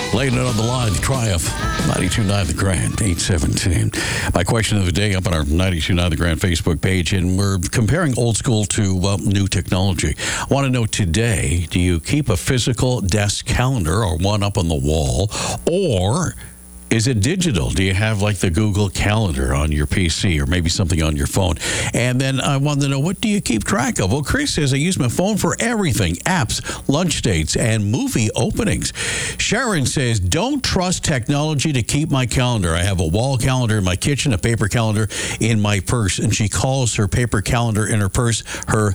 Laying it on the line, the Triumph, 92.9 The Grand, 817. My question of the day up on our 92.9 The Grand Facebook page, and we're comparing old school to new technology. I want to know today, do you keep a physical desk calendar or one up on the wall, or is it digital? Do you have like the Google Calendar on your PC or maybe something on your phone? And then I wanted to know, what do you keep track of? Well, Chris says, I use my phone for everything, apps, lunch dates, and movie openings. Sharon says, don't trust technology to keep my calendar. I have a wall calendar in my kitchen, a paper calendar in my purse, and she calls her paper calendar in her purse her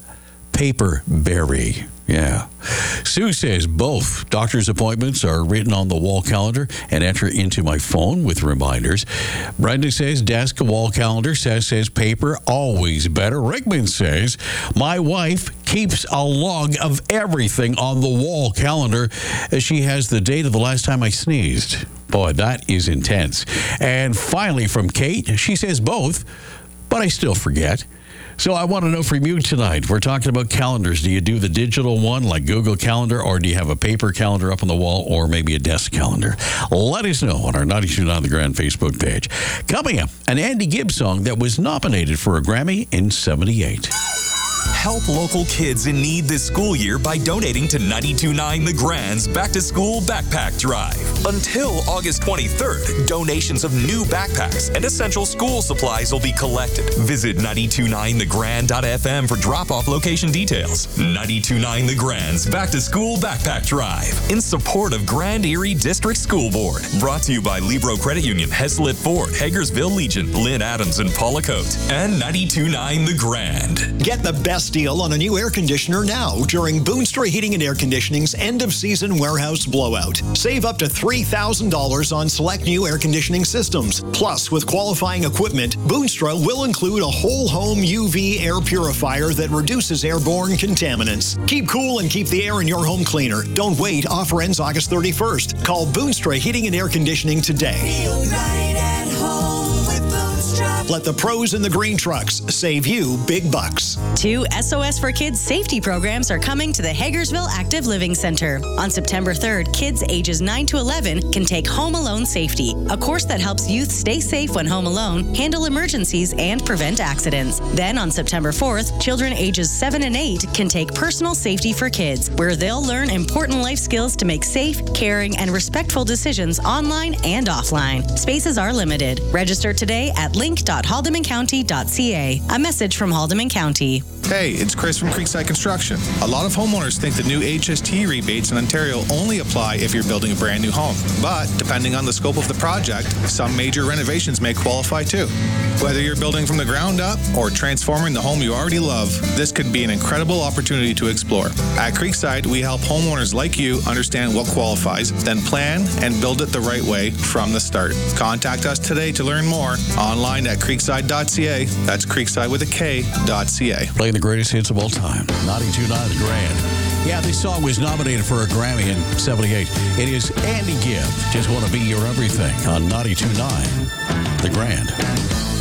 Paperberry. Yeah. Sue says both doctor's appointments are written on the wall calendar and enter into my phone with reminders. Brenda says desk, wall calendar. Seth says paper, always better. Rickman says my wife keeps a log of everything on the wall calendar as she has the date of the last time I sneezed. Boy, that is intense. And finally from Kate, she says both, but I still forget. So I want to know from you tonight. We're talking about calendars. Do you do the digital one like Google Calendar, or do you have a paper calendar up on the wall, or maybe a desk calendar? Let us know on our 92.9 The Grand Facebook page. Coming up, an Andy Gibb song that was nominated for a Grammy in '78. Help local kids in need this school year by donating to 92.9 The Grand's Back to School Backpack Drive. Until August 23rd, donations of new backpacks and essential school supplies will be collected. Visit 929thegrand.fm for drop-off location details. 92.9 The Grand's Back to School Backpack Drive in support of Grand Erie District School Board. Brought to you by Libro Credit Union, Heslett Ford, Hagersville Legion, Lynn Adams, and Paula Coate, and 92.9 The Grand. Get the best deal on a new air conditioner now during Boonstra Heating and Air Conditioning's end-of-season warehouse blowout. Save up to $3,000 on select new air conditioning systems. Plus, with qualifying equipment, Boonstra will include a whole-home UV air purifier that reduces airborne contaminants. Keep cool and keep the air in your home cleaner. Don't wait. Offer ends August 31st. Call Boonstra Heating and Air Conditioning today. Feel right at home with Boonstra. Let the pros in the green trucks save you big bucks. 2 SOS for Kids safety programs are coming to the Hagersville Active Living Center. On September 3rd, kids ages 9 to 11 can take Home Alone Safety, a course that helps youth stay safe when home alone, handle emergencies, and prevent accidents. Then on September 4th, children ages 7 and 8 can take Personal Safety for Kids, where they'll learn important life skills to make safe, caring, and respectful decisions online and offline. Spaces are limited. Register today at link.haldemancounty.ca. A message from Haldeman County. Hey, it's Chris from Creekside Construction. A lot of homeowners think the new HST rebates in Ontario only apply if you're building a brand new home. But depending on the scope of the project, some major renovations may qualify too. Whether you're building from the ground up or transforming the home you already love, this could be an incredible opportunity to explore. At Creekside, we help homeowners like you understand what qualifies, then plan and build it the right way from the start. Contact us today to learn more online at creekside.ca. That's creekside with a K.ca. Playing the greatest hits of all time, 92.9 The Grand. Yeah, this song was nominated for a Grammy in '78. It is Andy Gibb, Just Want to Be Your Everything, on 92.9 The Grand.